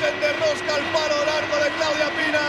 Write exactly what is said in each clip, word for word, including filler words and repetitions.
Olsen de rosca al palo largo de Claudia Pina.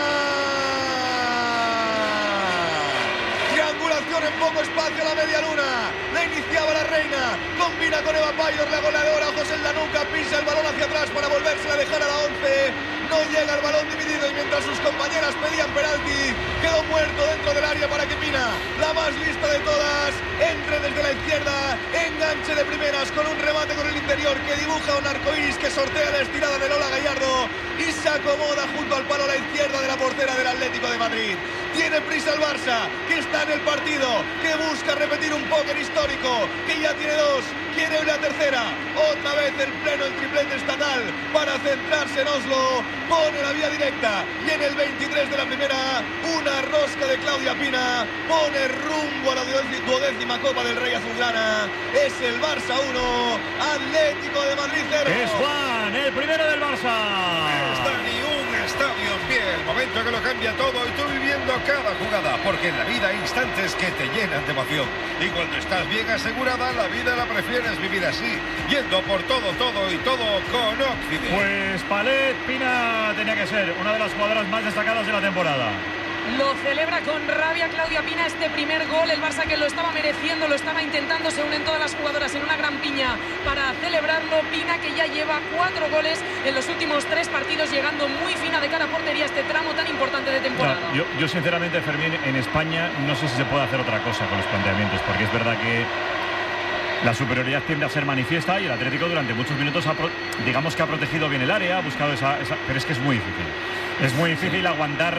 Triangulación en poco espacio a la media luna. La iniciaba la reina. Combina con Eva Payor, la goleadora. Ojos en la nuca. Pisa el balón hacia atrás para volverse a dejar a la once. No llega el balón dividido y mientras sus compañeras pedían penalti, quedó muerto dentro del área para que Pina, la más lista de todas, entre desde la izquierda, enganche de primeras con un remate con el interior que dibuja un arcoíris que sortea la estirada de Lola Gallardo y se acomoda junto al palo a la izquierda de la portera del Atlético de Madrid. Tiene prisa el Barça, que está en el partido, que busca repetir un póker histórico, que ya tiene dos, quiere una tercera. Otra vez el pleno, el triplete estatal para centrarse en Oslo. Pone la vía directa y en el veintitrés de la primera, una rosca de Claudia Pina. Pone rumbo a la duodécima Copa del Rey azulgrana. Es el Barça uno, Atlético de Madrid cero. Es Juan, el primero del Barça. No está ni un estadio en pie. El momento que lo cambia todo y tú viviendo cada jugada. Porque en la vida hay instantes que te llenan de emoción. Y cuando estás bien asegurada, la vida la prefieres vivir así. Yendo por todo, todo y todo con Occident. Pues Palet Pina tenía que ser una de las jugadoras más destacadas de la temporada. Lo celebra con rabia Claudia Pina este primer gol. El Barça que lo estaba mereciendo, lo estaba intentando. Se unen todas las jugadoras en una gran piña para celebrarlo. Pina que ya lleva cuatro goles en los últimos tres partidos, llegando muy fina de cara a portería este tramo tan importante de temporada. No, yo, yo sinceramente, Fermín, en España no sé si se puede hacer otra cosa con los planteamientos, porque es verdad que la superioridad tiende a ser manifiesta y el Atlético durante muchos minutos ha pro, digamos que ha protegido bien el área, ha buscado esa, esa... Pero es que es muy difícil. Es muy difícil aguantar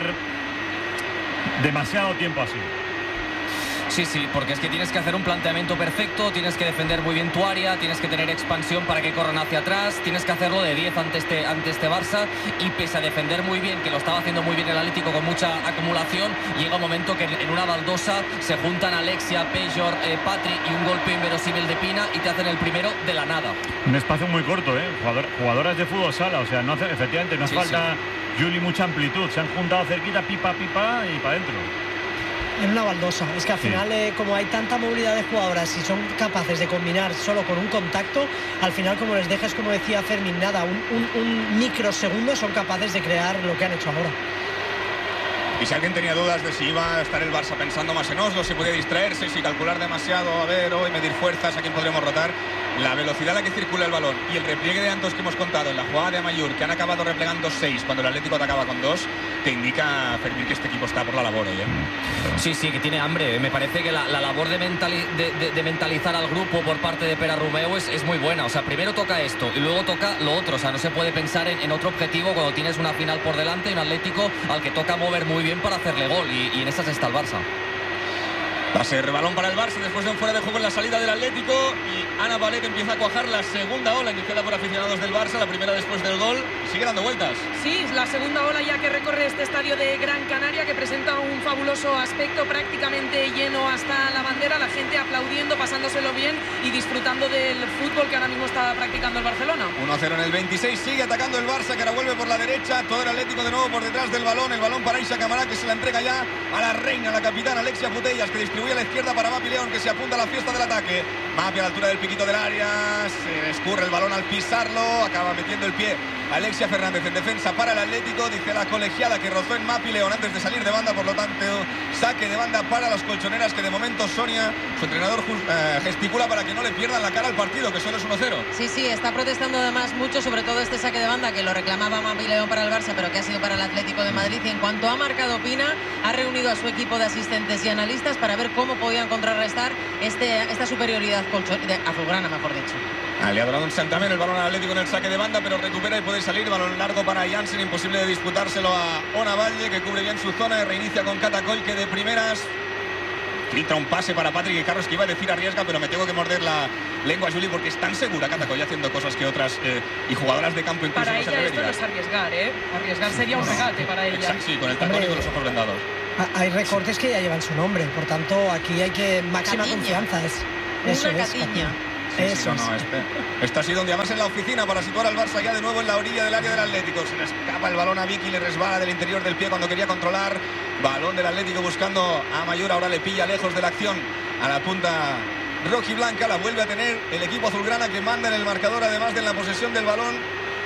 demasiado tiempo así. Sí, sí, porque es que tienes que hacer un planteamiento perfecto, tienes que defender muy bien tu área, tienes que tener expansión para que corran hacia atrás, tienes que hacerlo de diez ante este, ante este Barça y pese a defender muy bien, que lo estaba haciendo muy bien el Atlético con mucha acumulación, llega un momento que en una baldosa se juntan Alexia, Payor, eh, Patri y un golpe inverosímil de Pina y te hacen el primero de la nada. Un espacio muy corto, ¿eh? Jugador, jugadoras de fútbol sala, o sea, no hace, efectivamente no hace sí, falta, sí. Juli, mucha amplitud, se han juntado cerquita, pipa, pipa y para adentro. En una baldosa, es que al sí. final eh, como hay tanta movilidad de jugadoras y son capaces de combinar solo con un contacto, al final como les dejes, como decía Fermín, nada, un, un, un microsegundo son capaces de crear lo que han hecho ahora. Y si alguien tenía dudas de si iba a estar el Barça pensando más en Oslo, si podía distraerse, si calcular demasiado, a ver, hoy medir fuerzas, a quién podremos rotar, la velocidad a la que circula el balón y el repliegue de Antos que hemos contado en la jugada de Amayur, que han acabado replegando seis cuando el Atlético atacaba con dos, te indica, Fermín, que este equipo está por la labor hoy, ¿eh? Sí, sí, que tiene hambre. Me parece que la, la labor de, mentali de, de, de mentalizar al grupo por parte de Pera Romeu es, es muy buena. O sea, primero toca esto y luego toca lo otro. O sea, no se puede pensar en, en otro objetivo cuando tienes una final por delante y un Atlético al que toca mover muy bien para hacerle gol y, y en esas está el Barça. Va a ser balón para el Barça después de un fuera de juego en la salida del Atlético y Ana Palet empieza a cuajar la segunda ola iniciada por aficionados del Barça, la primera después del gol y sigue dando vueltas. Sí, la segunda ola ya que recorre este estadio de Gran Canaria que presenta un fabuloso aspecto, prácticamente lleno hasta la bandera, la gente aplaudiendo, pasándoselo bien y disfrutando del fútbol que ahora mismo está practicando el Barcelona. uno cero en el veintiséis, sigue atacando el Barça que ahora vuelve por la derecha, todo el Atlético de nuevo por detrás del balón, el balón para Isa Camará que se la entrega ya a la reina, la capitana Alexia Putellas que distribuye a la izquierda para Mapi León que se apunta a la fiesta del ataque. Mapi a la altura del piquito del área, se escurre el balón al pisarlo, acaba metiendo el pie Alexia Fernández en defensa para el Atlético, dice la colegiada que rozó en Mapi León antes de salir de banda, por lo tanto saque de banda para las colchoneras que de momento Sonia, su entrenador, eh, gesticula para que no le pierdan la cara al partido, que solo es uno cero. Sí, sí, está protestando además mucho, sobre todo este saque de banda que lo reclamaba Mapi León para el Barça, pero que ha sido para el Atlético de Madrid y en cuanto ha marcado Pina, ha reunido a su equipo de asistentes y analistas para ver cómo podían contrarrestar este, esta superioridad colchonera, azulgrana, mejor dicho. Le ha donado un Santamer el balón al Atlético en el saque de banda, pero recupera y puede salir. Balón largo para Jansen, imposible de disputárselo a Ona Valle, que cubre bien su zona y reinicia con Catacoll, que de primeras filtra un pase para Patrick Carros, que iba a decir arriesga, pero me tengo que morder la lengua, Juli, porque es tan segura Catacoll haciendo cosas que otras eh, y jugadoras de campo incluso para no se ella esto no atreverían. es arriesgar, ¿eh? Arriesgar sería un regate para ella. Exacto, sí, con el tacón y con los ojos vendados. Hay recortes que ya llevan su nombre, por tanto aquí hay que máxima Catiña. confianza. Es, eso Una es, Catiña. Sí, Eso sí, no, no, este, esto ha sido un día más en la oficina para situar al Barça ya de nuevo en la orilla del área del Atlético. Se le escapa el balón a Vicky, le resbala del interior del pie cuando quería controlar. Balón del Atlético buscando a Mayor, ahora le pilla lejos de la acción a la punta rojiblanca. La vuelve a tener el equipo azulgrana que manda en el marcador, además de en la posesión del balón.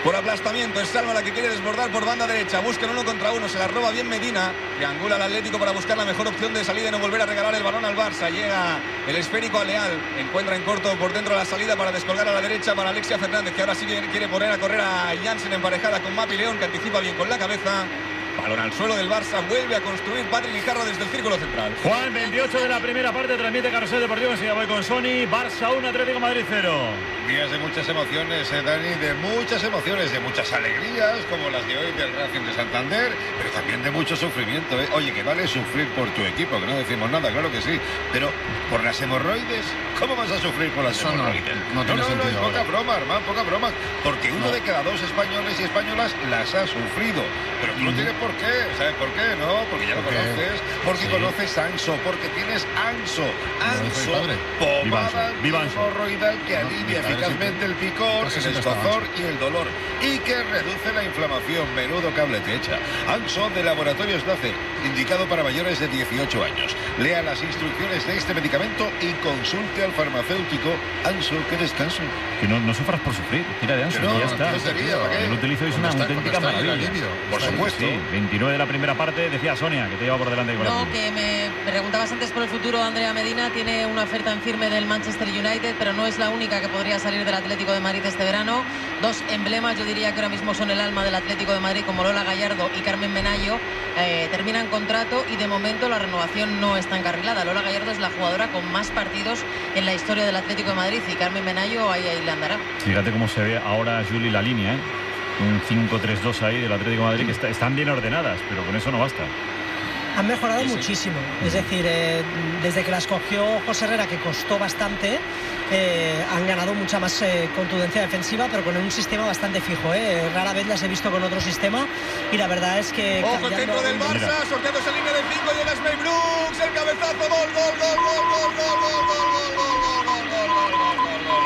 por aplastamiento. Es Salva la que quiere desbordar por banda derecha. Buscan uno contra uno. Se la roba bien Medina. Triangula al Atlético para buscar la mejor opción de salida y no volver a regalar el balón al Barça. Llega el esférico a Leal. Encuentra en corto por dentro la salida para descolgar a la derecha para Alexia Fernández, que ahora sí quiere poner a correr a Jansen emparejada con Mapi León, que anticipa bien con la cabeza. Balón al suelo del Barça, vuelve a construir Patrick Guijarro desde el círculo central. Juan, veintiocho de la primera parte, transmite Carrusel Deportivo, enseguida voy con Sony. Barça uno, Atlético Madrid cero. Días de muchas emociones, eh, Dani, de muchas emociones, de muchas alegrías, como las de hoy del Racing de Santander, pero también de mucho sufrimiento. ¿eh? Oye, que vale sufrir por tu equipo, que no decimos nada, claro que sí, pero por las hemorroides, ¿cómo vas a sufrir por las Eso hemorroides? No, no, tiene no, no, sentido. es poca ahora. broma, hermano, poca broma, porque uno no. de cada dos españoles y españolas las ha sufrido, pero tú no tienes por qué, ¿sabes por qué? No, porque ya lo conoces, porque sí. conoces Anso, porque tienes Anso, Anso, pomada hemorroidal que alivia eficazmente el picor, el escozor y el dolor, y que reduce la inflamación. Menudo cable te echa. Anso de Laboratorios Nace, indicado para mayores de dieciocho años. Lea las instrucciones de este medicamento y consulte al farmacéutico. Anso, que descanso. Que no, no sufras por sufrir, tira de Anso, no, que ya está. No sería, yo lo utilizo y es una está, auténtica maravilla. Por supuesto. Sí, veintinueve de la primera parte, decía Sonia, que te lleva por delante. Y por no, aquí. que me preguntabas antes por el futuro. Andrea Medina tiene una oferta en firme del Manchester United, pero no es la única que podría salir del Atlético de Madrid este verano. Dos emblemas, yo diría que ahora mismo son el alma del Atlético de Madrid, como Lola Gallardo y Carmen Menayo, eh, terminan contrato y de momento la renovación no está encarrilada. Lola Gallardo es la jugadora con más partidos en la historia del Atlético de Madrid y Carmen Menayo ahí, ahí le andará. Fíjate cómo se ve ahora, Juli, la línea, ¿eh? Un cinco tres dos ahí del Atlético de Madrid, que está, están bien ordenadas, pero con eso no basta. Han mejorado sí, sí. muchísimo, es decir, eh, desde que las cogió José Herrera, que costó bastante, eh, han ganado mucha más eh, contundencia defensiva, pero con un sistema bastante fijo. Eh. Rara vez las he visto con otro sistema y la verdad es que... Ojo, el centro del Barça, sorteando esa línea de cinco, llega Smey Brooks, el cabezazo, gol, gol, gol, gol, gol, gol, gol, gol, gol, gol, gol, gol, gol,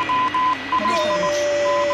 gol, gol, gol, gol.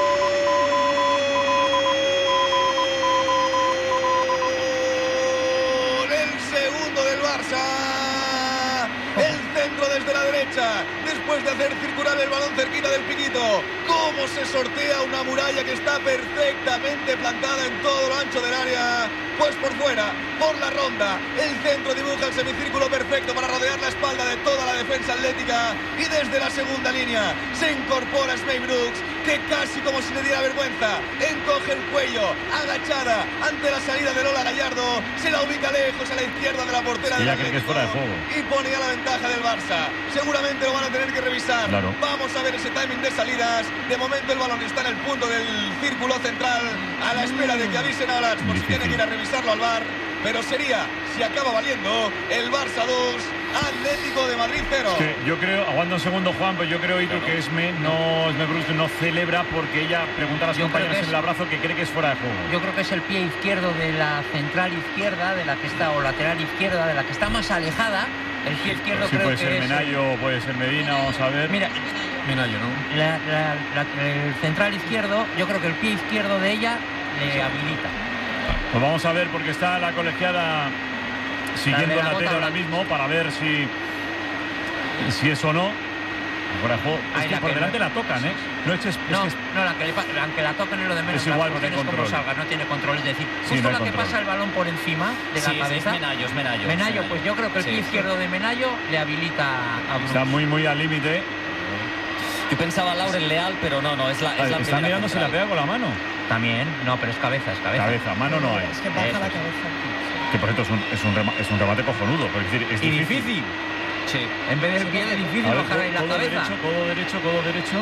El centro desde la derecha, después de hacer circular el balón cerquita del piquito. Cómo se sortea una muralla que está perfectamente plantada en todo lo ancho del área. Pues por fuera, por la ronda, el centro dibuja el semicírculo perfecto para rodear la espalda de toda la defensa atlética. Y desde la segunda línea se incorpora Smey Brooks, que casi como si le diera vergüenza, encoge el cuello, agachada ante la salida de Lola Gallardo, se la ubica lejos a la izquierda de la portera del Atlético, que es fuera de juego. Y pone ya la ventaja del Barça. Seguramente lo van a tener que revisar. Claro. Vamos a ver ese timing de salidas. De momento el balón está en el punto del círculo central, a la espera de que avisen a Olas por si tiene que ir a revisarlo al V A R. Pero sería, si acaba valiendo, el Barça dos, Atlético de Madrid cero. Es que yo creo, aguanta un segundo, Juan, pero yo creo, Itu, que Esme no, Esme Brooks no celebra porque ella pregunta a las yo compañeras es, en el abrazo que cree que es fuera de juego. Yo creo que es el pie izquierdo de la central izquierda, de la que está, o lateral izquierda, de la que está más alejada. El pie izquierdo sí, creo puede que ser es... Menayo, puede ser Medina, vamos a ver. Mira, Menayo, ¿no? La, la, la, el central izquierdo, yo creo que el pie izquierdo de ella le sí. habilita. Pues vamos a ver, porque está la colegiada siguiendo la, la tele ahora mismo para ver si si es o no. Fuera de juego. Es que por delante la tocan, ¿eh? No, es, es, no, es que... no la que le, aunque la toquen es lo de menos. Es igual, porque como salga, no tiene control. Es decir, sí, justo no la que control. pasa el balón por encima de sí, la cabeza. Es Menayo, es Menayo. Menayo, pues yo creo que el sí, pie sí. izquierdo de Menayo le habilita a Bruce. Está muy, muy al límite. Yo pensaba Lauren Leal, pero no, no, es la, es la Está mirando central. Si la pega con la mano. También, no, pero es cabeza, es cabeza. Cabeza, mano no hay. Es que baja Eso. la cabeza. Que por cierto es un, es un, rema, es un remate cojonudo. Es decir, es y difícil. difícil. Sí. En vez del pie es difícil ver, bajar ahí la codo cabeza. Derecho, codo derecho, codo derecho.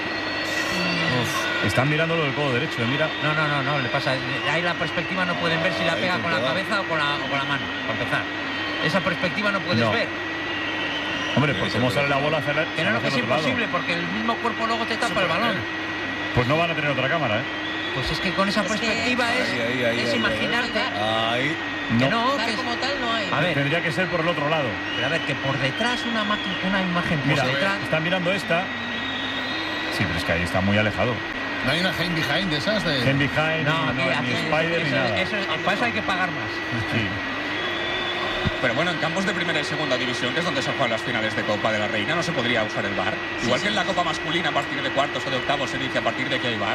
Uf. Están mirando lo del codo derecho, ¿eh? Mira. No, no, no, no, le pasa. Ahí la perspectiva no pueden ver si la pega con la cabeza o con la, o con la mano, para empezar. Esa perspectiva no puedes no. ver. Hombre, pues cómo sale la bola hacia la, que no, no, que es imposible, porque el mismo cuerpo luego te tapa el balón. Pues no van a tener otra cámara, ¿eh? Pues es que con esa es perspectiva que... es, ahí, ahí, ahí, es ahí, imaginarte. Ahí. Que no, no, Dar que como tal no hay. A ver, tendría que ser por el otro lado. pero a ver, que por detrás una, una imagen por Mira, detrás. están mirando esta. Sí, pero es que ahí está muy alejado. No hay una hand behind de esas de... Hand behind, No, ni, aquí, no, aquí, ni Spider eso, ni nada. eso, eso, para eso hay que pagar más. Sí. Pero bueno, en campos de primera y segunda división, que es donde se juegan las finales de Copa de la Reina, no se podría usar el V A R. Igual sí, que en la sí. Copa masculina, a partir de cuartos o de octavos se dice a partir de que hay V A R.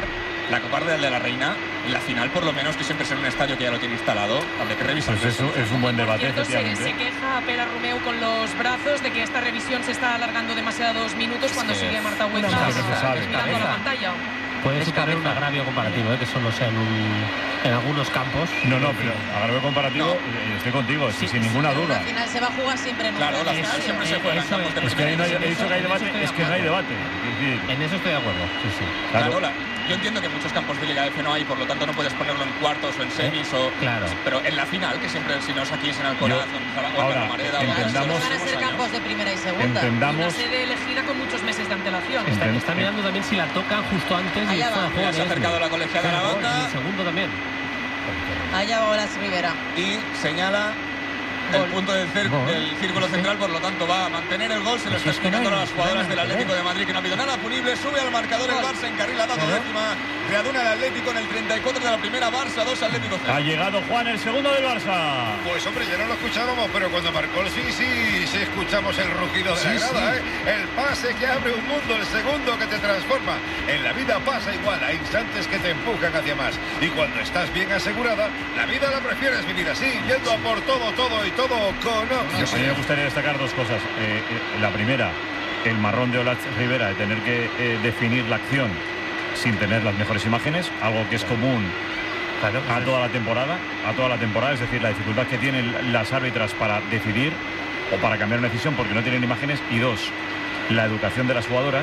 la Copa de la Reina, en la final, por lo menos, que siempre es en un estadio que ya lo tiene instalado, habrá que revisar. Pues eso es un buen debate, Por cierto, se, efectivamente. se queja Pera Romeu con los brazos de que esta revisión se está alargando demasiados minutos cuando que sigue Marta una Hueza cosa que no se sabe. mirando a la pantalla. Puede Es suponer un cabeza. agravio comparativo, ¿eh? Que solo sea en, un, en algunos campos. No, no, pero agravio comparativo, eh, estoy contigo, sí, sin ninguna Pero duda. Al final se va a jugar siempre en un Claro, la gran final estadio. siempre se juega en Eso campos de es. Es que ahí no hay, Eso- he dicho que hay en eso debate, estoy de es que no hay acuerdo. debate. Es decir, En eso estoy de acuerdo, sí, sí. claro. Claro, la- yo entiendo que en muchos campos de Liga F no hay, por lo tanto no puedes ponerlo en cuartos o en semis, o, Claro. pero en la final, que siempre, si no es aquí, es en Alcoraz, Yo- o en Zaragoza, ahora, en la Mareda, o en Claro, es que entendamos- van a ser campos de primera y segunda. Una Entendamos, sede elegida con muchos meses de antelación. Está, Enten- está mirando también si la tocan justo antes y Allá fuera va. de juego Mira, se ha de acercado Esme. la colegiada a la Claro, banda. y el segundo también. Allá va Olas Rivera. y señala el Gol. punto del, cer- Gol. del círculo central, por lo tanto va a mantener el gol. Se lo Pues está es que no explicando hay- a las jugadoras no hay del nada que Atlético ver. de Madrid que no ha habido nada punible. Sube al marcador el Gol. Barça, encarrila dado Claro. décima. Readuna el Atlético en el treinta y cuatro de la primera, Barça dos, Atlético ha cero. llegado Juan, el segundo del Barça. Pues hombre, ya no lo escuchábamos, pero cuando marcó el sí, sí, sí escuchamos el rugido de Sí, la grada, sí. ¿eh? El pase que abre un mundo, el segundo que te transforma. En la vida pasa igual, hay instantes que te empujan hacia más. Y cuando estás bien asegurada, la vida la prefieres vivir así, yendo a por todo, todo y todo con Yo, a mí me opción. gustaría destacar dos cosas. Eh, eh, la primera, el marrón de Olas Rivera de tener que eh, definir la acción sin tener las mejores imágenes, algo que es común Claro, a toda la temporada, a toda la temporada, es decir, la dificultad que tienen las árbitras para decidir o para cambiar una decisión porque no tienen imágenes, y dos, la educación de las jugadoras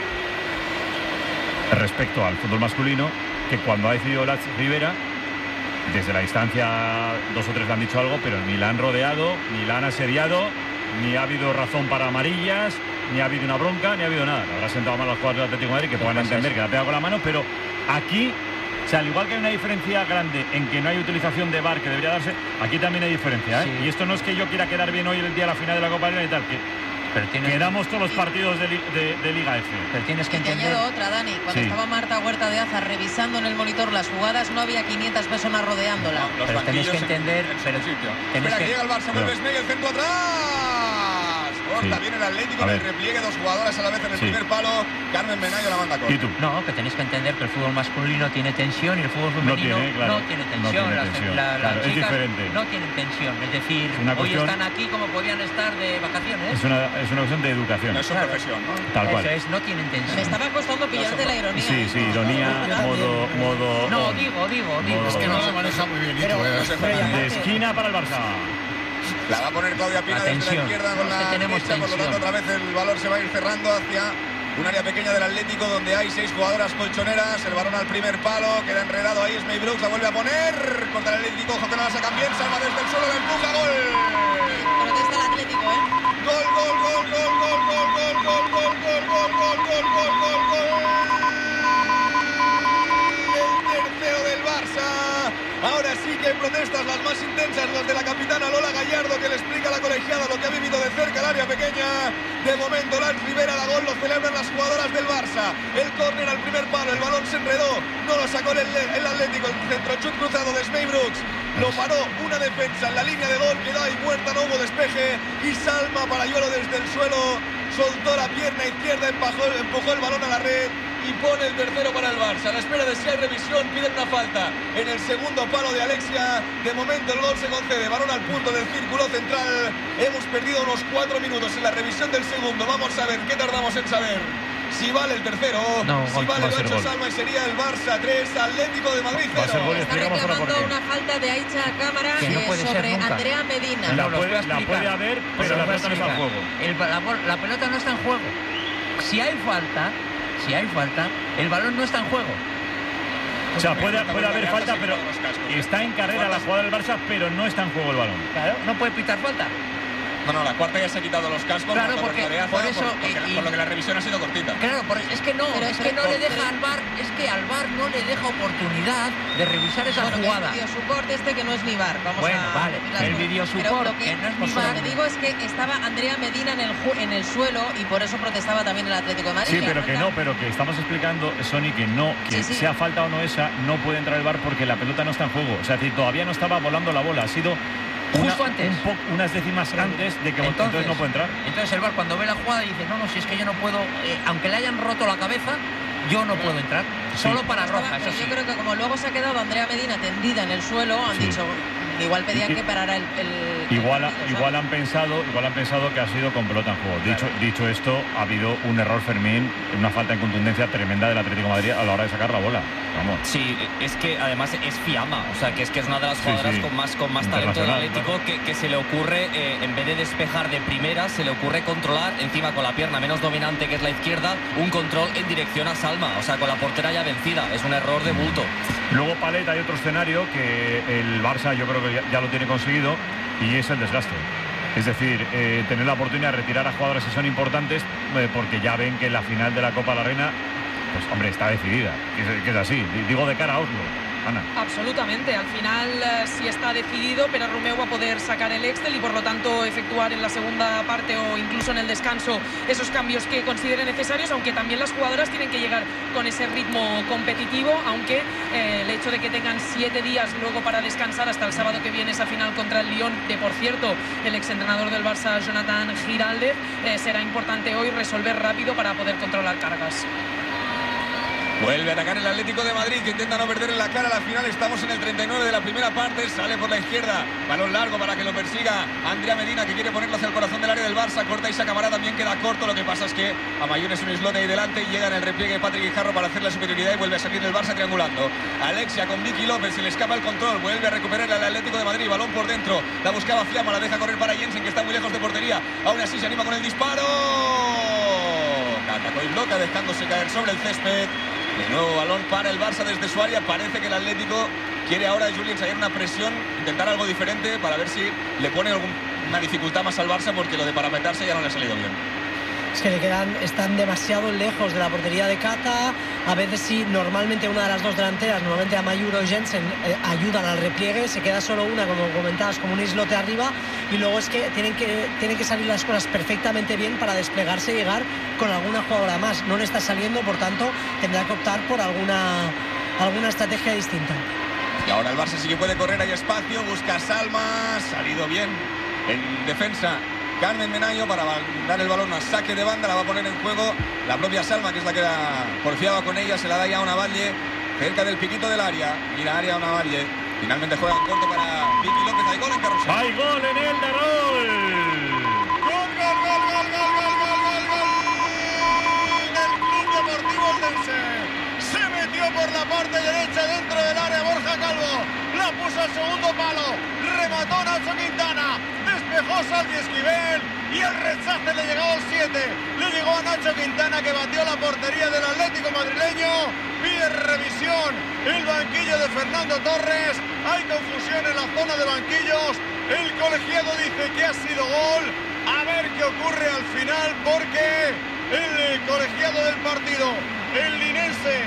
respecto al fútbol masculino, que cuando ha decidido Olas Rivera, desde la distancia dos o tres le han dicho algo, pero ni la han rodeado, ni la han asediado, ni ha habido razón para amarillas, ni ha habido una bronca, ni ha habido nada. Le habrá sentado mal a los jugadores del Atlético de Madrid que puedan entender que la pega con la mano, pero aquí, o sea, al igual que hay una diferencia grande en que no hay utilización de V A R que debería darse, aquí también hay diferencia, ¿eh? Sí. Y esto no es que yo quiera quedar bien hoy el día de la final de la Copa de la Liga y tal, que pero tienes, quedamos todos los partidos de, li- de- de Liga F. pero tienes que Y te entender. añado otra, Dani. Cuando Sí. estaba Marta Huerta de Aza revisando en el monitor las jugadas, no había quinientas personas rodeándola. Los Pero tenéis banquillos que en- entender, en su pero sitio. tenéis Espera, que que- llega el Barça, vuelve Smeg, el centro atrás. Corta Sí. bien el Atlético A en el ver. repliegue, dos jugadoras a la vez en el Sí. primer palo. Carmen Menayo la manda corta. ¿Y tú? No, que tenéis que entender que el fútbol masculino tiene tensión y el fútbol No femenino tiene, claro, no tiene no tensión. tiene Las, tensión, la- las claro, es chicas diferente. no tienen tensión. Es decir, Una hoy cuestión- están aquí como podían estar de vacaciones. Es una, es una cuestión de educación, No es su Claro. profesión, ¿no? tal Eso cual. es, no tienen tensión. Me estaba costando pillarte la ironía. Sí, ¿eh? sí, ironía, modo, modo... No, digo, digo, digo. Modo- Es que no la maneja muy bien, Pero- Ito, ¿eh? No se pero juega. ya- De esquina para el Barça. La va a poner Claudia Pina desde la Atención. izquierda con Es la que tenemos derecha, por lo tanto tensión. otra vez el balón se va a ir cerrando hacia un área pequeña del Atlético donde hay seis jugadoras colchoneras. El balón al primer palo, queda enredado ahí Smey Brooks, la vuelve a poner contra el Atlético. Jocena la sacan bien, salva desde el suelo, la empuja, gol. Protesta el Atlético, ¿eh? Gol, gol, gol, gol, gol, gol, gol, gol, gol, gol, gol, gol, gol, gol, gol, gol. El tercero del Barça. Ahora sí que hay protestas, las más intensas, las de la capitana Lola Gallardo, que le explica a la colegiada lo que ha vivido de cerca el área pequeña. De momento, Lance Rivera da gol, lo celebran las jugadoras del Barça. El córner al primer palo, el balón se enredó, no lo sacó el, el Atlético, el centrochut cruzado de Smey Brooks. Lo paró una defensa en la línea de gol, quedó ahí muerta, no hubo despeje. Y Salma Parayuelo desde el suelo soltó la pierna izquierda, empujó, empujó el balón a la red y pone el tercero para el Barça. A la espera de si hay revisión, piden una falta en el segundo palo de Alexia. De momento el gol se concede, balón al punto del círculo central. Hemos perdido unos cuatro minutos en la revisión del segundo. Vamos a ver qué tardamos en saber si vale el tercero. No, va gol, a si vale lo ha ser hecho gol. Salma y sería el Barça tres, Atlético de Madrid Va a ser cero. gol. Está Explicamos ahora por reclamando qué. una falta de Aicha Cámara Que no eh, puede ser sobre nunca. Andrea Medina. La No, los puede- voy a la explicar. puede haber, Os pero lo la voy a pelota no está en explicar. juego. El ba- la, bol- la pelota no está en juego. Si hay falta, si hay falta, el balón no está en juego. O sea, puede, puede haber falta, pero está en carrera la jugada del Barça, pero no está en juego el balón. Claro, no puede pitar falta. No, no, la cuarta ya se ha quitado los cascos. Claro, marca porque- de Aza, por eso, porque la- y- por lo que la revisión ha sido cortita. Claro, por- es que no, Pero- es pero- que no le pero- deja al V A R, es que al V A R no le deja oportunidad de revisar esa Bueno, jugada. el videosupport este que no es ni V A R. Vamos Bueno, a vale, decir las el cosas. videosupport Pero lo que no es ni pues V A R. lo que digo es que estaba Andrea Medina en el, ju- en el suelo y por eso protestaba también el Atlético de Madrid. Sí, La pero que falta- no, pero que estamos explicando, Sony, que no, que Sí, sí. sea falta o no esa, no puede entrar el V A R porque la pelota no está en juego. O sea, que todavía no estaba volando la bola, ha sido una- Justo antes. un po- unas décimas antes de que entonces, no puede entrar. Entonces el V A R cuando ve la jugada dice, no, no, si es que yo no puedo, eh, aunque le hayan roto la cabeza, yo no puedo entrar. Sí. Solo para roja, eso sí. Yo creo que como luego se ha quedado Andrea Medina tendida en el suelo, han Sí. dicho, igual pedían que parara el... el Igual, el partido, igual han pensado, igual han pensado que ha sido con pelota en juego. Dicho, dicho esto, ha habido un error, Fermín, una falta en contundencia tremenda del Atlético de Madrid a la hora de sacar la bola. Vamos. Sí, es que además es Fiamma, o sea, que es que es una de las Sí, jugadoras sí. con más con más talento del Internacional, Atlético, que, que se le ocurre, eh, en vez de despejar de primera, se le ocurre controlar encima con la pierna menos dominante, que es la izquierda, un control en dirección a Salma, o sea, con la portera ya vencida. Es un error de bulto. Luego, Palet, hay otro escenario que el Barça yo creo que ya, ya lo tiene conseguido, y es el desgaste. Es decir, eh, tener la oportunidad de retirar a jugadores que son importantes, eh, porque ya ven que la final de la Copa de la Reina, pues hombre, está decidida, que es, que es así. Digo de cara a Oslo, Ana. Absolutamente, al final eh, sí está decidido, pero Romeu va a poder sacar el Excel y por lo tanto efectuar en la segunda parte o incluso en el descanso esos cambios que considere necesarios, aunque también las jugadoras tienen que llegar con ese ritmo competitivo, aunque eh, el hecho de que tengan siete días luego para descansar hasta el sábado que viene esa final contra el Lyon, de por cierto el exentrenador del Barça, Jonathan Giraldez, eh, será importante hoy resolver rápido para poder controlar cargas. Vuelve a atacar el Atlético de Madrid, que intenta no perder en la cara a la final. Estamos en el treinta y nueve de la primera parte. Sale por la izquierda, balón largo para que lo persiga Andrea Medina, que quiere ponerlo hacia el corazón del área del Barça. Corta y se acabará, también queda corto. Lo que pasa es que Amayún es un islote ahí delante y llega en el repliegue Patrick Guijarro para hacer la superioridad y vuelve a salir el Barça triangulando. Alexia con Vicky López, se le escapa el control, vuelve a recuperar al Atlético de Madrid. Balón por dentro, la buscaba Fiamma, la deja correr para Jensen, que está muy lejos de portería. Aún así se anima con el disparo. Catacoy loca, dejándose caer sobre el césped. De nuevo balón para el Barça desde su área. Parece que el Atlético quiere ahora a Julián ensayar una presión, intentar algo diferente para ver si le pone alguna dificultad más al Barça, porque lo de parapetarse ya no le ha salido bien. Es que le quedan, están demasiado lejos de la portería de Cata. A veces sí, normalmente una de las dos delanteras, normalmente Amayur o Jensen, eh, ayudan al repliegue. Se queda solo una, como comentabas, como un islote arriba. Y luego es que tienen que, tienen que salir las cosas perfectamente bien para desplegarse y llegar con alguna jugadora más. No le está saliendo, por tanto, tendrá que optar por alguna, alguna estrategia distinta. Y ahora el Barça sí que puede correr, hay espacio, busca a Salma, salido bien en defensa Carmen Menayo para dar el balón a saque de banda. La va a poner en juego la propia Salma, que es la que la porfiaba con ella. Se la da ya a una Valle cerca del piquito del área. Mira área a una Valle. Finalmente juega en corto para Vicky López. Hay gol en Carrusel. ¡Hay gol en el de Rol! ¡Gol, gol, gol, gol, gol, gol, gol, gol, gol! Del Club Deportivo Eldense. Se metió por la parte derecha dentro del área Borja Calvo. La puso al segundo palo. Remató Nacho Quintana. Despejó Salvi Esquivel. Y el rechace le llegó al siete. Le llegó a Nacho Quintana, que batió la portería del Atlético madrileño. Pide revisión el banquillo de Fernando Torres. Hay confusión en la zona de banquillos. El colegiado dice que ha sido gol. A ver qué ocurre al final, porque el colegiado del partido, el linense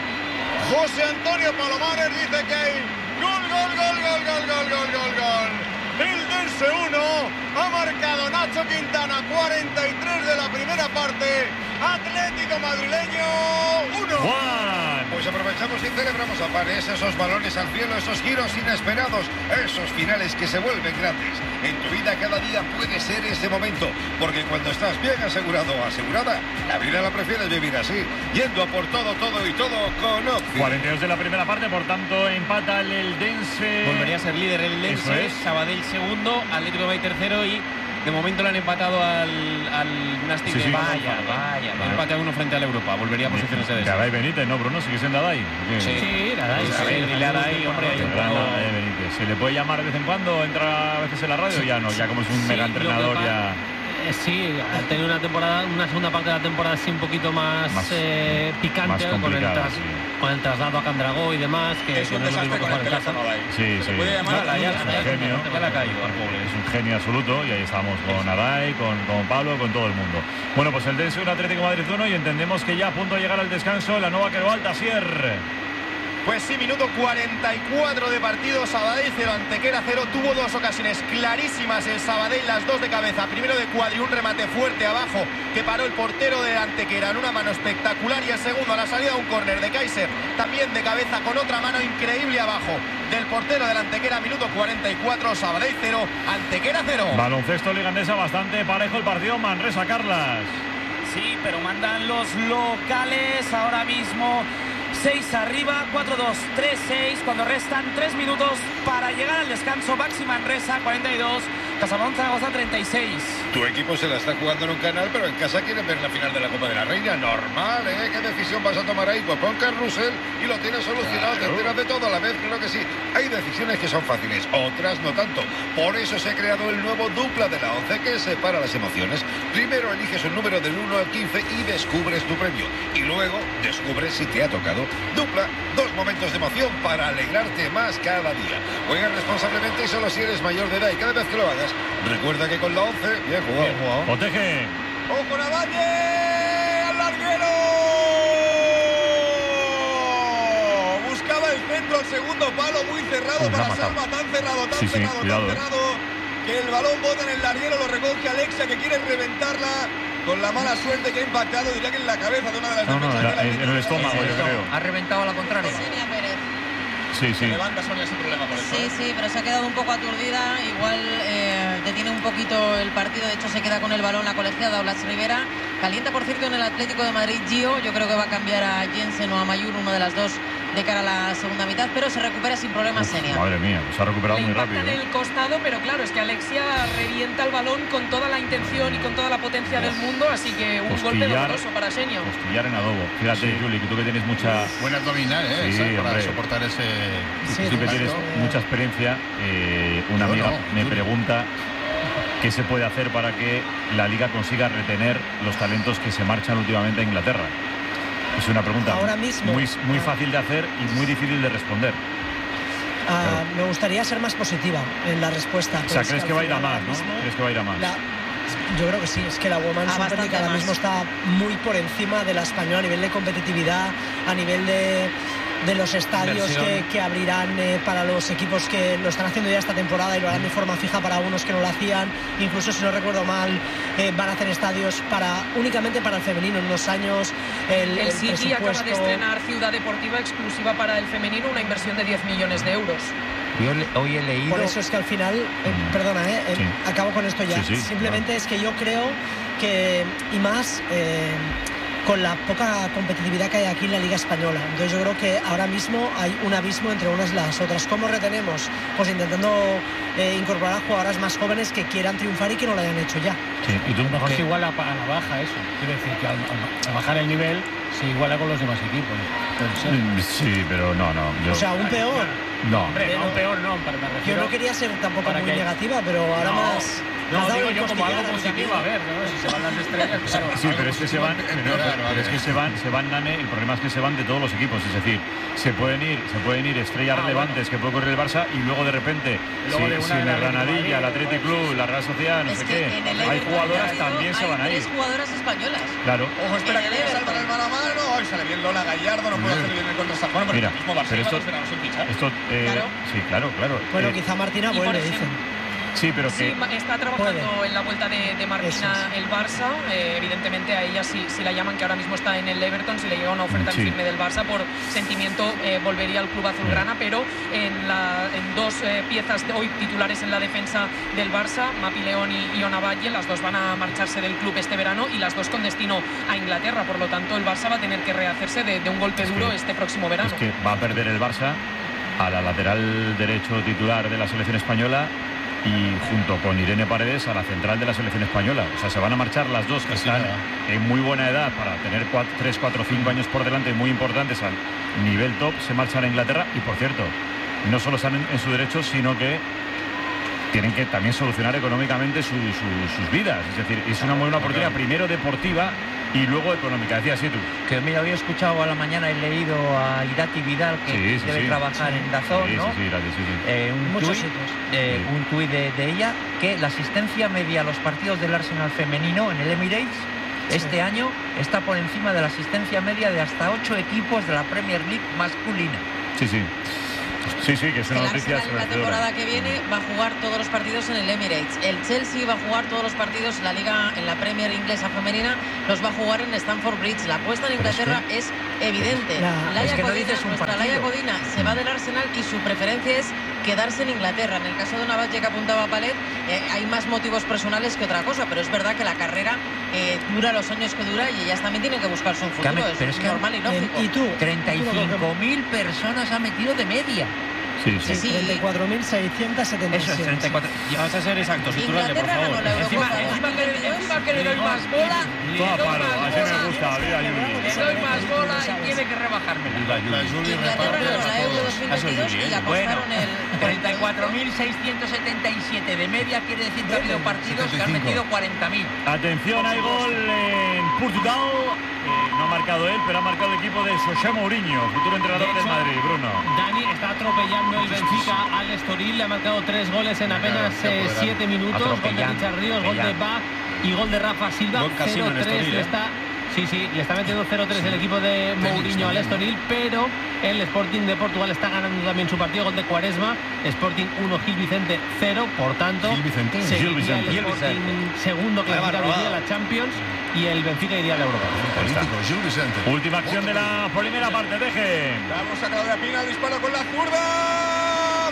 José Antonio Palomares, dice que hay gol, gol, gol, gol, gol, gol, gol, gol, gol. El Dense uno, ha marcado Nacho Quintana, cuarenta y tres de la primera parte. Atlético madrileño uno. Pues aprovechamos y celebramos a pares esos balones al cielo, esos giros inesperados, esos finales que se vuelven grandes. En tu vida cada día puede ser ese momento, porque cuando estás bien asegurado o asegurada, la vida la prefieres vivir así, yendo a por todo, todo y todo con Opti. cuarenta y dos de la primera parte, por tanto empata el Eldense. Volvería a ser líder el Eldense, es. Sabadell segundo, Atlético de Madrid tercero, y de momento le han empatado al, al Nastic Sí, de sí. Vaya, vaya, vaya. Empate a uno frente al Europa, volvería a posicionarse de Que Adai Benítez, ¿no, Bruno? ¿Sigue siendo Adai? Sí, sí, Adai, Pues a ver, dile a Adai, hombre, hay un Gran poco... Adai Benítez. ¿Se le puede llamar de vez en cuando? ¿Entra a veces en la radio? Ya no, ya como es un Sí, mega lo que entrenador pa- ya... Eh, Sí, ha tenido una temporada, una segunda parte de la temporada así un poquito más, Más- eh, picante, más con, el complicada, tras- sí. con el traslado a Candragó y demás, que, Es que un no es lo mismo desastre que con el jugar en casa. teléfono, Adai. Sí, Se sí. le puede llamar a Ya, ya, Es un ya, genio. ya le ha caído al pobre. Es un genio absoluto y ahí estamos con Adai, con, con Pablo, con todo el mundo. Bueno, pues el Dense un Atlético de Madrid uno y entendemos que ya a punto de llegar al descanso la nueva Queroal Tasier. Pues sí, minuto cuarenta y cuatro de partido. Sabadell cero, Antequera cero. Tuvo dos ocasiones clarísimas el Sabadell, las dos de cabeza. Primero de Cuadri, un remate fuerte abajo que paró el portero de Antequera en una mano espectacular. Y el segundo a la salida un córner de Kaiser, también de cabeza con otra mano increíble abajo del portero del Antequera. Minuto cuarenta y cuatro, Sabadell cero, Antequera cero. Baloncesto Liga Endesa, bastante parejo el partido. Manresa, Carlas. Sí, pero mandan los locales ahora mismo. seis arriba, cuatro dos, tres seis, cuando restan tres minutos para llegar al descanso. Baxi Manresa, cuarenta y dos, Casamón Zaragoza, treinta y seis. Tu equipo se la está jugando en un canal, pero en casa quieren ver la final de la Copa de la Reina. Normal, ¿eh? ¿Qué decisión vas a tomar ahí? Pues pon carrusel y lo tienes solucionado. Claro. Te enteras de todo a la vez, creo que sí. Hay decisiones que son fáciles, otras no tanto. Por eso se ha creado el nuevo dupla de la once que separa las emociones. Primero eliges un número del uno al quince y descubres tu premio. Y luego descubres si te ha tocado. Dupla, dos momentos de emoción para alegrarte más cada día. Juega responsablemente y solo si eres mayor de edad. Y cada vez que lo hagas, recuerda que con la once, bien jugado. Bien jugado. Protege. ¡Ojo Navalle! ¡Al larguero! Buscaba el centro al segundo palo, muy cerrado para Salva. Tan cerrado, tan sí, cerrado, sí, tan cuidado, cerrado. Que el balón bota en el larguero, lo recoge Alexia, que quiere reventarla. Con la mala suerte que ha impactado, diría que en la cabeza de una de las no, defensas. No, de la en, en el estómago, yo creo. Ha reventado a la contraria. Sonia Pérez. Sí, sí. Levanta Sonia ese problema por eso. Sí, ¿eh? sí, pero se ha quedado un poco aturdida. Igual eh, detiene un poquito el partido. De hecho, se queda con el balón la colegiada Blas Rivera. Calienta, por cierto, en el Atlético de Madrid Gio. Yo creo que va a cambiar a Jensen o a Mayur, una de las dos, de cara a la segunda mitad, pero se recupera sin problemas Senia. Madre mía, se ha recuperado Le muy impacta rápido. en el costado, pero claro, es que Alexia revienta el balón con toda la intención y con toda la potencia del mundo, así que un Costillar, golpe doloroso para Senio. Costillar en adobo. Fíjate, sí. Juli, que tú que tienes mucha... Buena abdominal, ¿eh? Sí, Esa, para hombre. soportar ese... Sí, tú que tienes mucha experiencia, eh, una Yo amiga no, me Juli. pregunta qué se puede hacer para que la Liga consiga retener los talentos que se marchan últimamente a Inglaterra. Es una pregunta Ahora mismo, muy, muy ah. fácil de hacer y muy difícil de responder. Ah, Claro. Me gustaría ser más positiva en la respuesta. O sea, Pues crees al que va a ir a final más, ahora ¿no? mismo, ¿Crees que va a ir a más? la- yo creo que sí, es que la Women's Ah, Super bastante League ahora más. mismo está muy por encima de la española a nivel de competitividad, a nivel de, de los estadios que, que abrirán eh, para los equipos que lo están haciendo ya esta temporada y lo harán de forma fija para unos que no lo hacían. Incluso, si no recuerdo mal, eh, van a hacer estadios para únicamente para el femenino en unos años. El, El el City acaba de presupuesto- estrenar Ciudad Deportiva exclusiva para el femenino, una inversión de diez millones de euros. Yo le- hoy he leído... Por eso es que al final, eh, perdona, eh, eh, Sí. acabo con esto ya. Sí, sí, Simplemente claro. es que yo creo que, y más eh, con la poca competitividad que hay aquí en la Liga Española. Entonces yo creo que ahora mismo hay un abismo entre unas y las otras. ¿Cómo retenemos? Pues intentando eh, incorporar a jugadoras más jóvenes que quieran triunfar y que no lo hayan hecho ya. Sí. ¿Y tú? A lo mejor ¿Qué? se iguala a la baja eso. Quiere decir que al, al bajar el nivel se iguala con los demás equipos. Puede ser. Mm, Sí, pero no, no. Yo... O sea, un peor. no. Hombre, pero- no, peor no, pero me Yo refiero... no quería ser tampoco para muy que- negativa, pero ahora No, más... me has No, dado digo un yo como costillar algo a mí positivo, también. a ver, ¿no? Si se van las estrellas, claro. Sí, pero es que se van, positivo, pero, empeorar, pero vale. es que se van, se van, Nane, el problema es que se van de todos los equipos, es decir, se pueden ir, se pueden ir estrellas Ah, relevantes que puede correr el Barça y luego de repente, luego si, de una si en del el Atlético de Granadilla, el Madrid, Athletic pues, Club, la Real Sociedad, no Es sé que qué, en el hay Everton jugadoras Madrid también se hay van a ir. tres jugadoras españolas. Claro. Ojo, espera, En que el viene Salva en el mano a mano. Ay, sale bien Lola Gallardo, no puede hacer bien el contra San Juan, pero Mira, el mismo Barça pero iba esto, dos veranos sin fichar. esto eh, Claro. sí, claro, claro. Bueno, Eh, quizá Martina y por vuelve, ejemplo- dicen. sí, pero Sí, que ma- está trabajando Puede. en la vuelta de, de Martina Eso es. el Barça. Eh, evidentemente a ella sí, sí la llaman, que ahora mismo está en el Everton. Si le llega una oferta Sí. en firme del Barça, por sentimiento eh, volvería al club azulgrana, pero en, la, en dos eh, piezas de hoy titulares en la defensa del Barça, Mapi León y Iona Valle, las dos van a marcharse del club este verano y las dos con destino a Inglaterra. Por lo tanto, el Barça va a tener que rehacerse de, de un golpe Es duro que- este próximo verano. es que va a perder el Barça a la lateral derecho titular de la selección española y junto con Irene Paredes a la central de la selección española. O sea, se van a marchar las dos que Casi están nada. en muy buena edad para tener tres, cuatro, cinco años por delante muy importantes al nivel top. Se marchan a Inglaterra y, por cierto, no solo están en, en su derecho, sino que tienen que también solucionar económicamente su- su- sus vidas. Es decir, es una buena oportunidad, primero deportiva y luego económica. Decías sí tú. Que mira, había escuchado a la mañana, he leído a Irati Vidal, que Sí, sí, debe sí. trabajar en Dazón, Sí, ¿no? sí, sí, gracias, sí, sí. Eh, un Muchos tuit, sitios. eh, Sí. un tuit de, de ella, que la asistencia media a los partidos del Arsenal femenino en el Emirates este año está por encima de la asistencia media de hasta ocho equipos de la Premier League masculina. Sí, sí. Sí, sí, que es una El noticia Arsenal la esclarecedora. temporada que viene va a jugar todos los partidos en el Emirates. El Chelsea va a jugar todos los partidos en la liga, en la Premier inglesa femenina, los va a jugar en Stamford Bridge. La apuesta en Pero es Inglaterra es evidente. La, Laia es que no Codina, dices un nuestra partido. Laia Codina se va del Arsenal y su preferencia es quedarse en Inglaterra. En el caso de una Valle que apuntaba a Palet, eh, hay más motivos personales que otra cosa, pero es verdad que la carrera eh, dura los años que dura y ellas también tienen que buscarse un futuro. Came, es pero es que normal y lógico. ¿Y tú? treinta y cinco mil personas ha metido de media. Sí, sí. Sí. treinta y cuatro mil seiscientos setenta y siete. Eso es treinta y cuatro. Vas a ser exacto, Iturralde, por Inglaterra favor. ganó la Eurocopa Encima, en encima dos mil que, veintidós. encima que le doy más bola, le Todo a doy palo, más así me bola, gusta, viva Yuri. le doy más bola y tiene que rebajármela. La Juli Inglaterra reparte ganó la a Euro todos. dos mil Eso es veintidós Juli, y ¿eh? apostaron el treinta y cuatro mil seiscientos setenta y siete de media quiere decir que ha habido partidos que han setenta y cinco. metido cuarenta mil. Atención, hay gol en Portugal. Eh, no ha marcado él, pero ha marcado el equipo de José Mourinho, futuro entrenador De del hecho, Madrid, Bruno. Dani está atropellando el Benfica al Estoril, le ha marcado tres goles en apenas Claro, eh, qué siete minutos. Gol de Atropellando, Richard Ríos, gol de atropellando. Ba y gol de Rafa Silva. Buen casino en cero tres Estoril, le ¿eh? está. Sí, sí, le está metiendo cero tres el equipo de Mourinho al Estoril, pero el Sporting de Portugal está ganando también su partido, gol de Cuaresma. Sporting uno, Gil Vicente cero, por tanto, Gil Vicente. seguiría Gil Vicente. el Gil Sporting segundo clasificado iría a la Champions y el Benfica iría a la Europa. Político, Gil Vicente. Última acción de la primera parte, deje. Vamos a Claudia Pina, disparo con la zurda.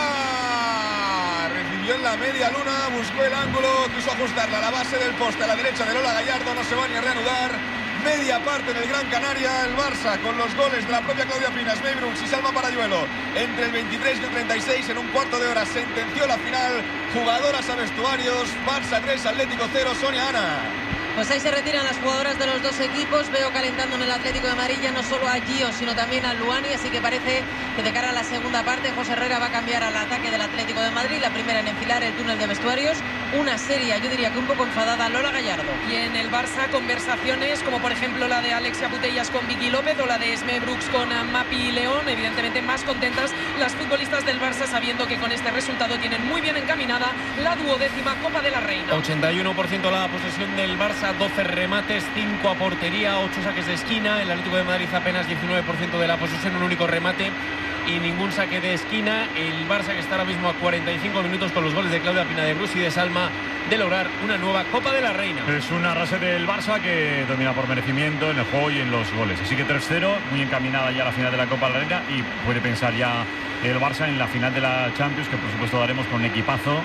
¡Fuera! Recibió en la media luna, buscó el ángulo, quiso ajustarla a la base del poste a la derecha de Lola Gallardo, no se va ni a reanudar. Media parte en el Gran Canaria, el Barça con los goles de la propia Claudia Pina, May Brooks y Salma Parayuelo. Entre el veintitrés y el treinta y seis, en un cuarto de hora, sentenció la final. Jugadoras a vestuarios, Barça tres, Atlético cero, Sonia Ana. Pues ahí se retiran las jugadoras de los dos equipos. Veo calentando en el Atlético de Madrid ya no solo a Gio, sino también a Luani. Así que parece que de cara a la segunda parte, José Herrera va a cambiar al ataque del Atlético de Madrid. La primera en enfilar el túnel de vestuarios. Una seria, yo diría que un poco enfadada, Lola Gallardo. Y en el Barça, conversaciones como por ejemplo la de Alexia Putellas con Vicky López o la de Esme Brooks con Mapi León. Evidentemente más contentas las futbolistas del Barça, sabiendo que con este resultado tienen muy bien encaminada la duodécima Copa de la Reina. ochenta y uno por ciento la posesión del Barça, doce remates, cinco a portería, ocho saques de esquina. El Atlético de Madrid apenas diecinueve por ciento de la posesión, un único remate y ningún saque de esquina. El Barça que está ahora mismo a cuarenta y cinco minutos con los goles de Claudia Pina, de Bruce y de Salma, de lograr una nueva Copa de la Reina. Es una arrase del Barça que domina por merecimiento en el juego y en los goles. Así que tres cero, muy encaminada ya a la final de la Copa de la Reina y puede pensar ya el Barça en la final de la Champions, que por supuesto daremos con un equipazo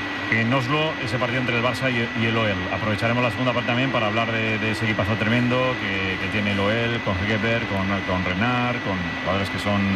en Oslo, ese partido entre el Barça y, y el O E L. Aprovecharemos la segunda parte también para hablar de, de ese equipazo tremendo que, que tiene el O E L, con Hegeberg, con, con Renard, con jugadores que son,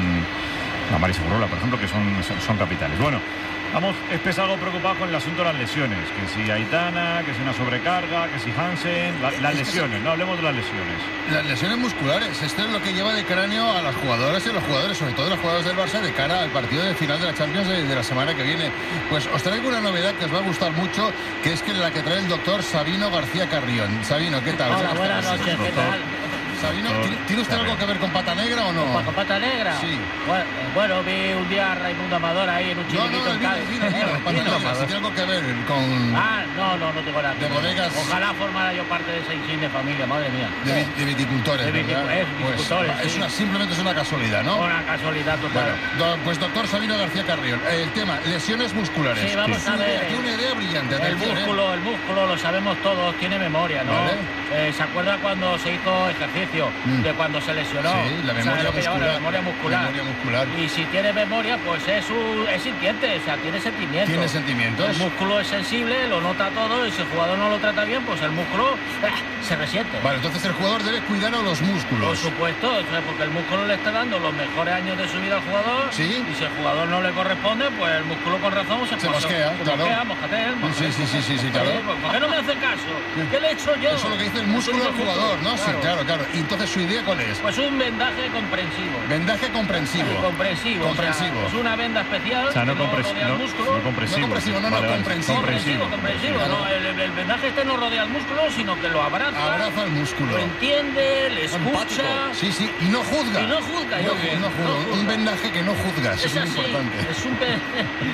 la Marisa Furola, por ejemplo, que son, son, son capitales. Bueno, vamos, es algo preocupado con el asunto de las lesiones, que si Aitana, que si una sobrecarga, que si Hansen, la, las lesiones, no hablemos de las lesiones. Las lesiones musculares, esto es lo que lleva de cráneo a las jugadoras y a los jugadores, sobre todo los jugadores del Barça, de cara al partido de final de la Champions de, de la semana que viene. Pues os traigo una novedad que os va a gustar mucho, que es que la que trae el doctor Sabino García Carrión. Sabino, ¿qué tal? Hola, buenas noches, ¿qué tal? Sabino, ¿tiene usted algo que ver con Pata Negra o no? ¿Con Pata Negra? Sí. Bueno, bueno, vi un día a Raimundo Amador ahí en un chiringuito no, no, en Cádiz. vino, vino, vino, Pata Negra, si tiene algo que ver con... Ah, no, no, no tengo nada. De bodegas... Ojalá formara yo parte de esa insigne familia, madre mía. De, vi, de viticultores, de ¿verdad? viticultores, viticultores, pues, sí. es una, simplemente es una casualidad, ¿no? Una casualidad total. Bueno, do, pues doctor Sabino García Carrión, el tema, lesiones musculares. Sí, vamos sí. a ver. Tiene una idea brillante. El atención, músculo, ¿eh? el músculo, lo sabemos todos, tiene memoria, ¿no? Vale. Eh, ¿Se acuerda cuando se hizo ejercicio? Mm. De cuando se lesionó. Sí, la memoria lo que llaman muscular. la memoria muscular. Memoria muscular. Y si tiene memoria, pues es, un, es sintiente, o sea, tiene sentimientos. Tiene sentimientos. El músculo es sensible, lo nota todo, y si el jugador no lo trata bien, pues el músculo eh, se resiente. Vale, entonces el jugador debe cuidar a los músculos. Por supuesto, o sea, porque el músculo le está dando los mejores años de su vida al jugador. Sí. Y si el jugador no le corresponde, pues el músculo con razón se, Se mosquea, claro. Mosquea, mosquea, Sí, sí, sí, sí, sí, claro. ¿Por qué no me hace caso? ¿Qué le he hecho yo? Eso es lo que dice el músculo del jugador, ¿no? Sí, claro, claro. Y entonces su idea cuál es? Pues un vendaje comprensivo. Vendaje comprensivo. Sí, comprensivo. Comprensivo. O sea, es una venda especial. O sea, no, que compres rodea el no, músculo. no compresivo. No compresivo, no, no, Vale, vale. comprensivo. Comprensivo, comprensivo. Claro. No, el, el vendaje este no rodea el músculo, sino que lo abraza. Abraza el músculo. Lo entiende, le escucha. Sí, sí, y no juzga. Y no juzga. No, yo bien, no juzga. no juzga. Un vendaje que no juzga, eso es, Es muy así, importante. es un pe...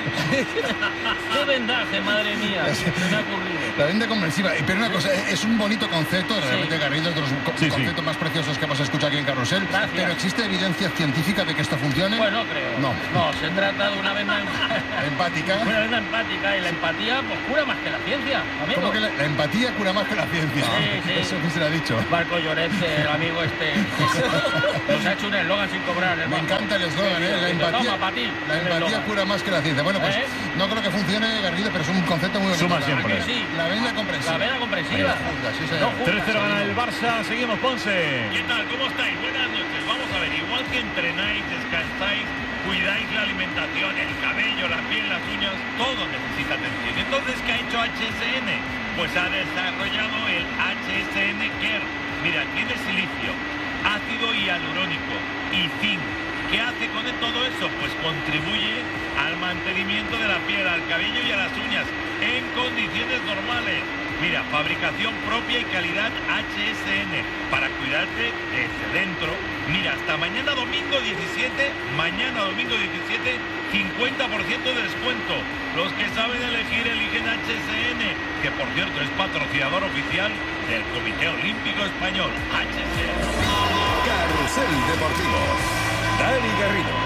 ¡Qué vendaje, madre mía! Me ha ocurrido. La venda comprensiva. Pero una cosa, es un bonito concepto, realmente Sí. Garrido, es de los co- Sí, sí. conceptos más preciosos que hemos escuchado aquí en Carrusel. Gracias. Pero existe evidencia evidencia científica de que esto funcione? Bueno, creo. No. No, se trata de una venda empática. Una venda empática y la empatía pues cura más que la ciencia, amigo. ¿Cómo que la, la empatía cura más que la ciencia? Sí, sí. Eso que se le ha dicho. Marco Lloret, el amigo este, nos ha hecho un eslogan sin cobrar. Me encanta el eslogan, ¿eh? La empatía, Toma, ti, la empatía cura más que la ciencia. Bueno, pues ¿Eh? no creo que funcione, Garrido, pero es un concepto muy bonito. Suma siempre. Sí. La venda comprensiva. La veda comprensiva. Sí, señor. tres cero gana el Barça. Seguimos, Ponce. ¿Qué tal? ¿Cómo estáis? Buenas noches. Vamos a ver, igual que entrenáis, descansáis, cuidáis la alimentación, el cabello, la piel, las uñas, todo necesita atención. Entonces, ¿qué ha hecho H S N? Pues ha desarrollado el H S N Care. Mira, tiene silicio, ácido hialurónico y zinc. ¿Qué hace con todo eso? Pues contribuye al mantenimiento de la piel, al cabello y a las uñas en condiciones normales. Mira, fabricación propia y calidad H S N para cuidarte desde dentro. Mira, hasta mañana domingo diecisiete, mañana domingo diecisiete, cincuenta por ciento de descuento. Los que saben elegir eligen H S N, que por cierto es patrocinador oficial del Comité Olímpico Español. H S N. Carrusel Deportivo. Dani Garrido.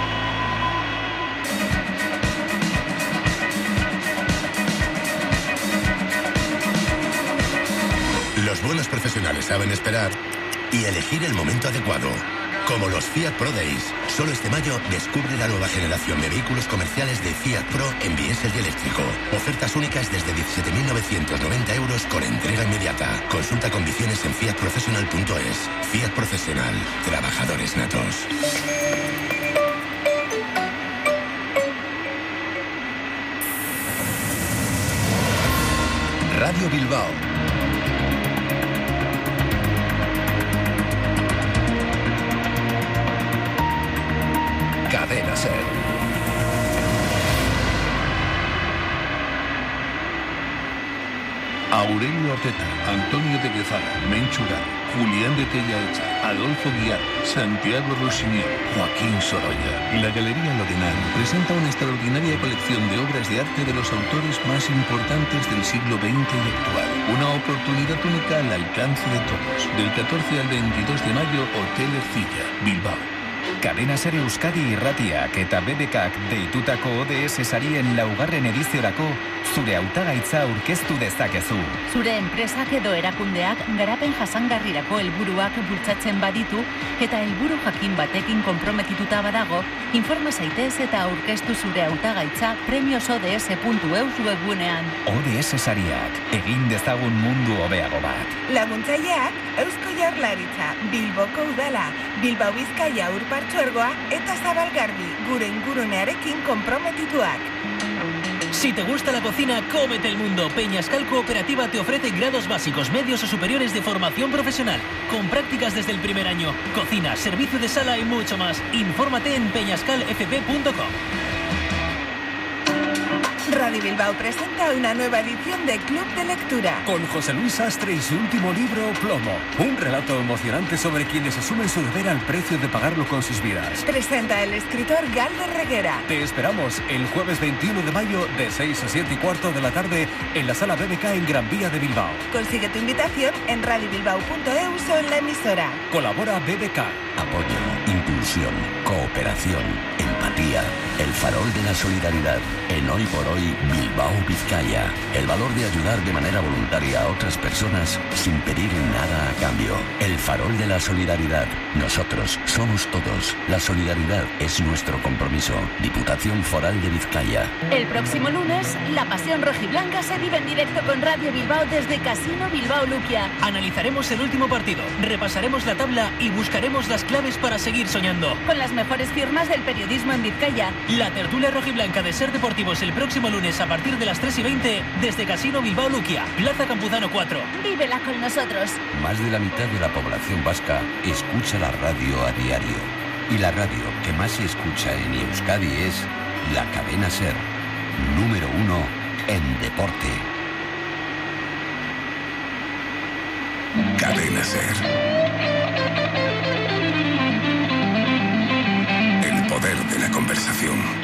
Los buenos profesionales saben esperar y elegir el momento adecuado. Como los Fiat Pro Days. Solo este mayo descubre la nueva generación de vehículos comerciales de Fiat Pro en diésel y eléctrico. Ofertas únicas desde diecisiete mil novecientos noventa euros con entrega inmediata. Consulta condiciones en fiat professional punto es. Fiat Profesional. Trabajadores natos. Radio Bilbao. Cadena Ser. Aurelio Arteta, Antonio de Guevara, Menchugar, Julián de Tellaecha, Adolfo Guiar, Santiago Rossinier, Joaquín Sorolla y la Galería Lodenal presenta una extraordinaria colección de obras de arte de los autores más importantes del siglo veinte y actual. Una oportunidad única al alcance de todos. Del catorce al veintidós de mayo, Hotel Ercilla, Bilbao. Cadena Ser Euskadi irratiak eta B B Kak deitutako O D S sarien laugarren ediziorako zure hautagaitza aurkeztu dezakezu. Zure enpresak edo erakundeak garapen jasangarrirako helburuak bultzatzen baditu eta helburu jakin batekin konprometituta badago, informa zaitez eta aurkeztu zure hautagaitza premios O D S puntu eus webgunean. O D S sariak, egin dezagun mundu hobeago bat. Laguntzaileak Eusko Jaurlaritza, Bilboko Udala, Bilbao Bizkaia Urpartzuergoa eta Zabalgarbi, gure ingurunearekin konprometituak. Si te gusta la cocina, cómete el mundo. Peñascal Cooperativa te ofrece grados básicos, medios o superiores de formación profesional, con prácticas desde el primer año, cocina, servicio de sala y mucho más. Infórmate en peñascal f p punto com. Radio Bilbao presenta una nueva edición de Club de Lectura. Con José Luis Sastre y su último libro, Plomo. Un relato emocionante sobre quienes asumen su deber al precio de pagarlo con sus vidas. Presenta el escritor Galder Reguera. Te esperamos el jueves veintiuno de mayo de seis a siete y cuarto de la tarde en la Sala B B K en Gran Vía de Bilbao. Consigue tu invitación en radio bilbao punto eus o en la emisora. Colabora B B K. Apoyo, inclusión, cooperación, empatía. El farol de la solidaridad. En Hoy por Hoy, Bilbao, Vizcaya. El valor de ayudar de manera voluntaria a otras personas sin pedir nada a cambio. El farol de la solidaridad. Nosotros somos todos. La solidaridad es nuestro compromiso. Diputación Foral de Vizcaya. El próximo lunes, la pasión rojiblanca se vive en directo con Radio Bilbao desde Casino Bilbao Luquia. Analizaremos el último partido, repasaremos la tabla y buscaremos las claves para seguir soñando. Con las mejores firmas del periodismo en Vizcaya. La tertulia rojiblanca de Ser Deportivos el próximo lunes a partir de las tres y veinte desde Casino Bilbao Luquia, Plaza Campuzano cuatro. Vívela con nosotros. Más de la mitad de la población vasca escucha la radio a diario. Y la radio que más se escucha en Euskadi es la Cadena Ser, número uno en deporte. Cadena Ser. El poder de la conversación.